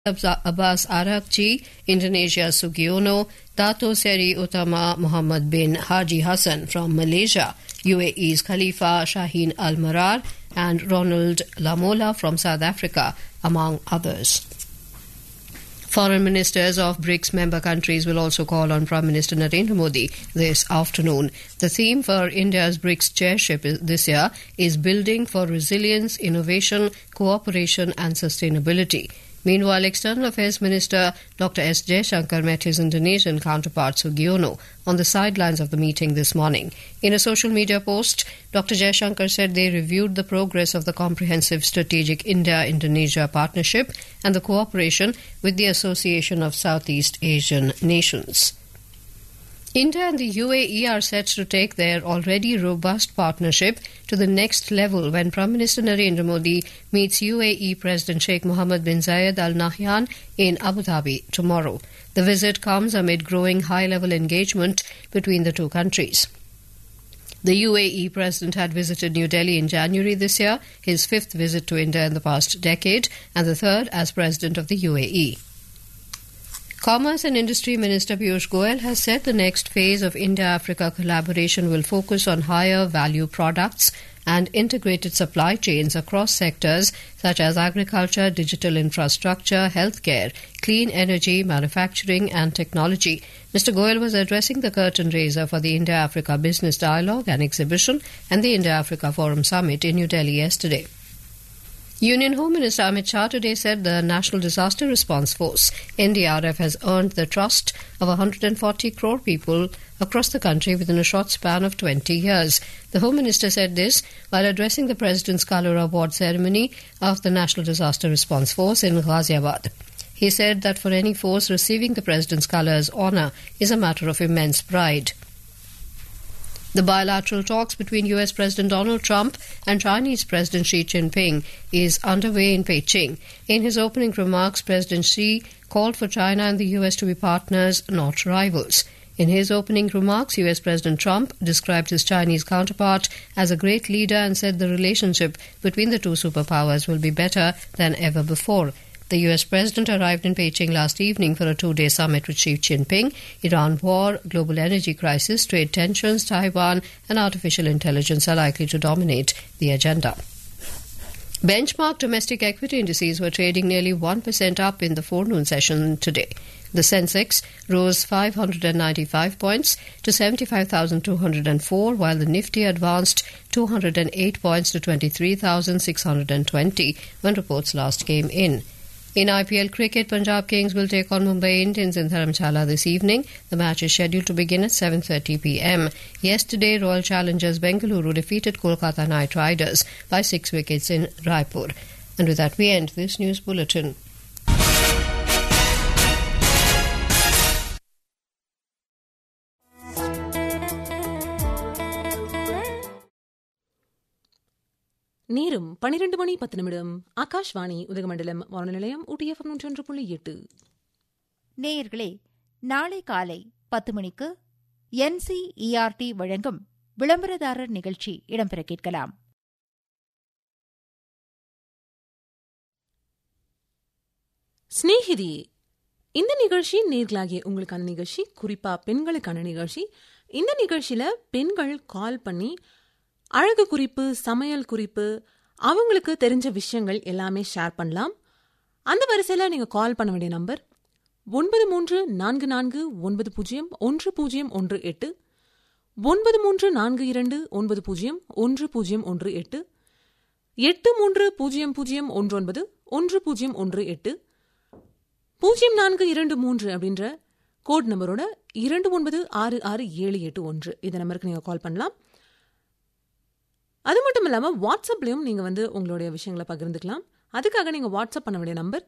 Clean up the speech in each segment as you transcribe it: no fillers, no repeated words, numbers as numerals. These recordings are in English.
Abbas Arakchi, Indonesia Sugiono, Dato Seri Utama Muhammad bin Haji Hassan from Malaysia, UAE's Khalifa Shaheen Al Marar, and Ronald Lamola from South Africa, among others. Foreign ministers of BRICS member countries will also call on Prime Minister Narendra Modi this afternoon. The theme for India's BRICS chairship this year is Building for Resilience, Innovation, Cooperation and Sustainability. Meanwhile, External Affairs Minister Dr. S. Jaishankar met his Indonesian counterpart Sugiono on the sidelines of the meeting this morning. In a social media post, Dr. Jaishankar said they reviewed the progress of the comprehensive strategic India-Indonesia partnership and the cooperation with the Association of Southeast Asian Nations. India and the UAE are set to take their already robust partnership to the next level when Prime Minister Narendra Modi meets UAE President Sheikh Mohammed bin Zayed Al Nahyan in Abu Dhabi tomorrow. The visit comes amid growing high-level engagement between the two countries. The UAE President had visited New Delhi in January this year, his fifth visit to India in the past decade, and the third as President of the UAE. Commerce and Industry Minister Piyush Goyal has said the next phase of India-Africa collaboration will focus on higher value products and integrated supply chains across sectors such as agriculture, digital infrastructure, healthcare, clean energy, manufacturing and technology. Mr. Goyal was addressing the curtain raiser for the India-Africa Business Dialogue and Exhibition and the India-Africa Forum Summit in New Delhi yesterday. Union Home Minister Amit Shah today said the National Disaster Response Force, NDRF, has earned the trust of 140 crore people across the country within a short span of 20 years. The Home Minister said this while addressing the President's Colour Award ceremony of the National Disaster Response Force in Ghaziabad. He said that for any force receiving the President's colours honour is a matter of immense pride. The bilateral talks between US President Donald Trump and Chinese President Xi Jinping is underway in Beijing. In his opening remarks, President Xi called for China and the US to be partners, not rivals. In his opening remarks, US President Trump described his Chinese counterpart as a great leader and said the relationship between the two superpowers will be better than ever before. The US President arrived in Beijing last evening for a two-day summit with Xi Jinping. Iran war, global energy crisis, trade tensions, Taiwan and artificial intelligence are likely to dominate the agenda. Benchmark domestic equity indices were trading nearly 1% up in the forenoon session today. The Sensex rose 595 points to 75,204, while the Nifty advanced 208 points to 23,620 when reports last came in. In IPL cricket, Punjab Kings will take on Mumbai Indians in Dharamshala this evening. The match is scheduled to begin at 7:30 p.m. Yesterday, Royal Challengers Bengaluru defeated Kolkata Knight Riders by 6 wickets in Raipur. And with that, we end this news bulletin. நேரம் 12 மணி 10 நிமிடம். ஆகாஷ்வாணி உதகமண்டலம் வானொலி நிலையம் ஊட்டி FM 101.8. நேயர்களே, நாளை காலை 10 மணிக்கு NCERT வழங்கும் விளம்பரதாரர் நிகழ்ச்சி இடம்பெற கேட்கலாம். ஸ்நேகிதி, இந்த நிகழ்ச்சி நேர்களாகிய உங்களுக்கான நிகழ்ச்சி, குறிப்பா பெண்களுக்கான நிகழ்ச்சி. இந்த நிகழ்ச்சியில பெண்கள் கால் பண்ணி அழகு குறிப்பு, சமையல் குறிப்பு, அவங்களுக்கு தெரிஞ்ச விஷயங்கள் எல்லாமே ஷேர் பண்ணலாம். அந்த வரிசையில் நீங்கள் கால் பண்ண வேண்டிய நம்பர் 9344901018, 9342901018, 8300191018, 0423 அப்படின்ற கோட் நம்பரோட 296678 இந்த நம்பருக்கு நீங்கள் கால் பண்ணலாம். அது மட்டும் இல்லாமல் வாட்ஸ்அப்லையும் நீங்கள் உங்களுடைய விஷயங்களை பகிர்ந்துக்கலாம். அதுக்காக நீங்கள் வாட்ஸ்அப் பண்ண வேண்டிய நம்பர்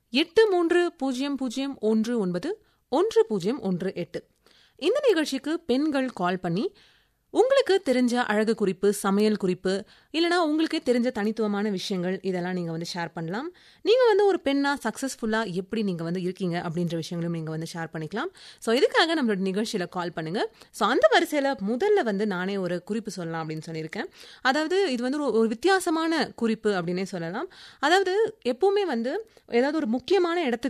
8300191018. இந்த நிகழ்ச்சிக்கு பெண்கள் கால் பண்ணி உங்களுக்கு தெரிஞ்ச அழகு குறிப்பு, சமையல் குறிப்பு, இல்லைனா உங்களுக்கு தெரிஞ்ச தனித்துவமான விஷயங்கள் இதெல்லாம் நீங்கள் ஷேர் பண்ணலாம். நீங்கள் ஒரு பெண்ணாக சக்ஸஸ்ஃபுல்லாக எப்படி நீங்கள் இருக்கீங்க அப்படின்ற விஷயங்களும் நீங்கள் ஷேர் பண்ணிக்கலாம். ஸோ இதுக்காக நம்மளோட நிகழ்ச்சியில் கால் பண்ணுங்கள். ஸோ அந்த வரிசையில் முதல்ல நானே ஒரு குறிப்பு சொல்லலாம் அப்படின்னு சொல்லியிருக்கேன். அதாவது இது ஒரு வித்தியாசமான குறிப்பு அப்படின்னே சொல்லலாம். அதாவது எப்பவுமே ஏதாவது ஒரு முக்கியமான இடத்துக்கு